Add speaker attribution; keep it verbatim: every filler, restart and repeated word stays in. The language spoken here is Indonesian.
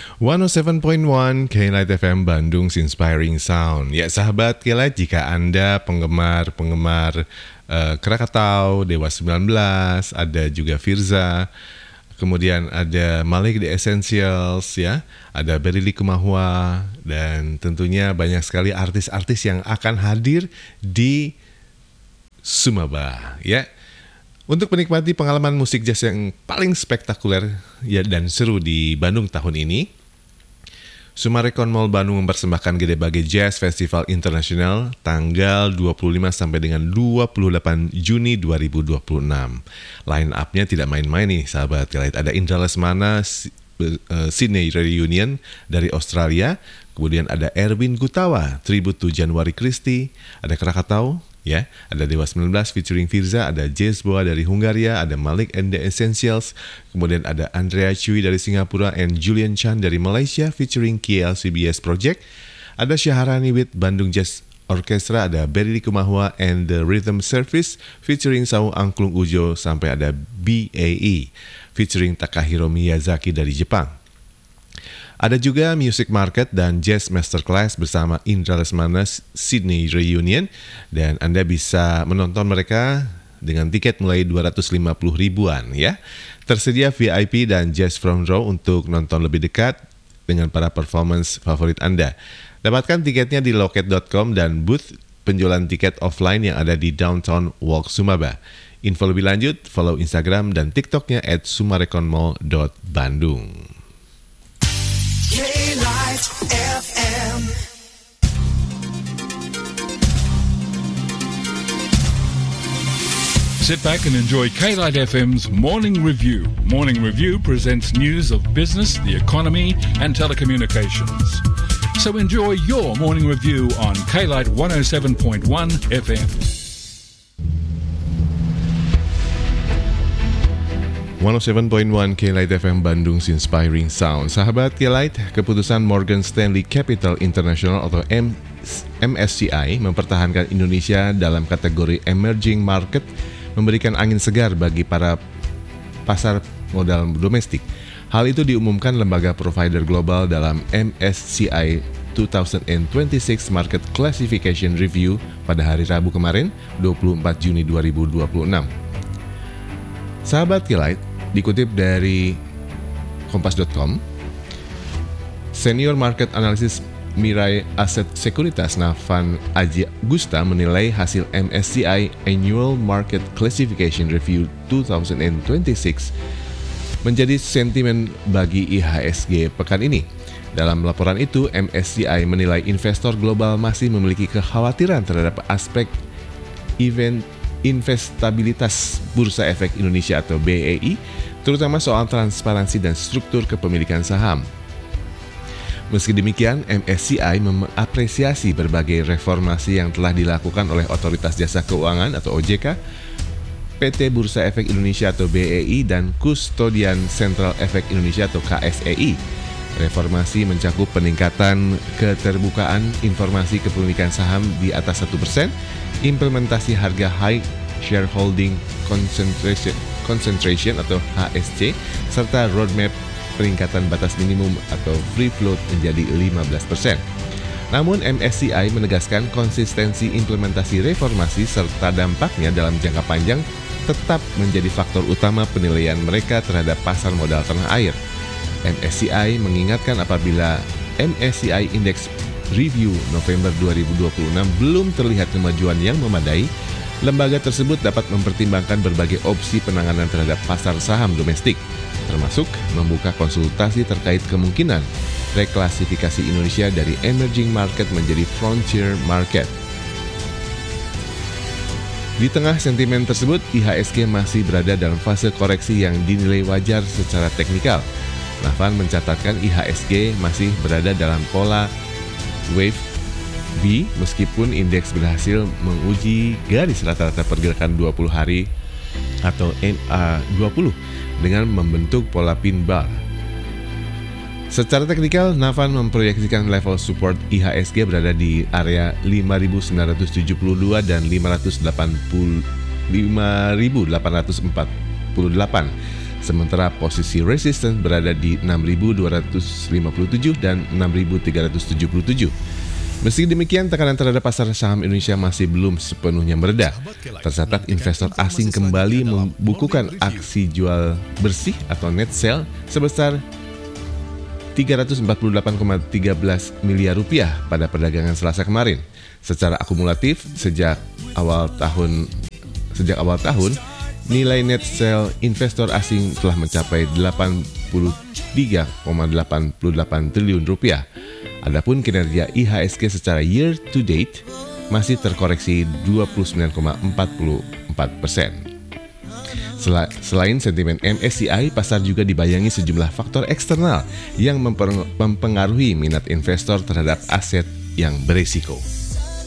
Speaker 1: seratus tujuh koma satu K-Light F M Bandung Inspiring Sound. Ya sahabat K-Light, jika Anda penggemar-penggemar uh, Krakatau, Dewa sembilan belas, ada juga Firza, kemudian ada Malik The Essentials, ya, ada Berili Kumahua, dan tentunya banyak sekali artis-artis yang akan hadir di Sumaba, ya. Untuk menikmati pengalaman musik jazz yang paling spektakuler ya dan seru di Bandung tahun ini, Summarecon Mall Bandung mempersembahkan Gede Bage Jazz Festival Internasional tanggal dua puluh lima sampai dengan dua puluh delapan Juni dua ribu dua puluh enam. Line up-nya tidak main-main nih sahabat K-Light. Ada Indra Lesmana, Sydney Reunion dari Australia, kemudian ada Erwin Gutawa, Tribute to January Christie, ada Krakatau, ya, ada Dewa sembilan belas featuring Firza, ada Jezboa dari Hungaria, ada Malik and the Essentials, kemudian ada Andrea Chui dari Singapura and Julian Chan dari Malaysia featuring K L C B S Project, ada Syaharani with Bandung Jazz Orchestra, ada Berili Kumahua and the Rhythm Service featuring Sau Angklung Ujo, sampai ada B A E featuring Takahiro Miyazaki dari Jepang. Ada juga Music Market dan Jazz Masterclass bersama Indra Lesmana Sydney Reunion, dan Anda bisa menonton mereka dengan tiket mulai dua ratus lima puluh ribuan, ya. Tersedia V I P dan Jazz Front Row untuk nonton lebih dekat dengan para performance favorit Anda. Dapatkan tiketnya di loket dot com dan booth penjualan tiket offline yang ada di Downtown Walk Sumaba. Info lebih lanjut, follow Instagram dan TikToknya at summareconmall dot bandung.
Speaker 2: K-Light F M.
Speaker 3: Sit back and enjoy K-Light F M's Morning Review. Morning Review presents news of business, the economy, and telecommunications. So enjoy your morning review on K-Light one oh seven point one F M.
Speaker 1: seratus tujuh koma satu K-Light F M Bandung Inspiring Sound. Sahabat K-Light, keputusan Morgan Stanley Capital International atau M S C I mempertahankan Indonesia dalam kategori Emerging Market memberikan angin segar bagi para pasar modal domestik. Hal itu diumumkan lembaga provider global dalam M S C I dua ribu dua puluh enam Market Classification Review pada hari Rabu kemarin, dua puluh empat Juni dua ribu dua puluh enam. Sahabat K-Light, dikutip dari kompas dot com, Senior Market Analysis Mirai Asset Sekuritas Navan Aji Gusta menilai hasil M S C I Annual Market Classification Review dua ribu dua puluh enam menjadi sentimen bagi I H S G pekan ini. Dalam laporan itu, M S C I menilai investor global masih memiliki kekhawatiran terhadap aspek event investabilitas Bursa Efek Indonesia atau B E I, terutama soal transparansi dan struktur kepemilikan saham. Meski demikian, M S C I mengapresiasi berbagai reformasi yang telah dilakukan oleh Otoritas Jasa Keuangan atau O J K, P T Bursa Efek Indonesia atau B E I, dan Kustodian Sentral Efek Indonesia atau K S E I. Reformasi mencakup peningkatan keterbukaan informasi kepemilikan saham di atas satu persen, implementasi harga High Shareholding Concentration, Concentration atau H S C, serta roadmap peningkatan batas minimum atau free float menjadi lima belas persen. Namun M S C I menegaskan konsistensi implementasi reformasi serta dampaknya dalam jangka panjang tetap menjadi faktor utama penilaian mereka terhadap pasar modal tanah air. M S C I mengingatkan apabila M S C I Index Review November dua ribu dua puluh enam belum terlihat kemajuan yang memadai, lembaga tersebut dapat mempertimbangkan berbagai opsi penanganan terhadap pasar saham domestik, termasuk membuka konsultasi terkait kemungkinan reklasifikasi Indonesia dari emerging market menjadi frontier market. Di tengah sentimen tersebut, I H S G masih berada dalam fase koreksi yang dinilai wajar secara teknikal. Navan mencatatkan I H S G masih berada dalam pola wave B meskipun indeks berhasil menguji garis rata-rata pergerakan dua puluh hari atau M A dua puluh dengan membentuk pola pin bar. Secara teknikal, Navan memproyeksikan level support I H S G berada di area lima ribu sembilan ratus tujuh puluh dua dan lima ribu delapan ratus empat puluh delapan. sementara posisi resistance berada di enam ribu dua ratus lima puluh tujuh dan enam ribu tiga ratus tujuh puluh tujuh. Meski demikian, tekanan terhadap pasar saham Indonesia masih belum sepenuhnya mereda. Tercatat investor asing kembali membukukan aksi jual bersih atau net sell sebesar tiga ratus empat puluh delapan koma satu tiga miliar rupiah pada perdagangan Selasa kemarin. Secara akumulatif sejak awal tahun sejak awal tahun, nilai net sell investor asing telah mencapai delapan puluh tiga koma delapan delapan triliun rupiah. Adapun kinerja I H S G secara year to date masih terkoreksi dua puluh sembilan koma empat empat persen. Selain sentimen M S C I, pasar juga dibayangi sejumlah faktor eksternal yang mempengaruhi minat investor terhadap aset yang berisiko.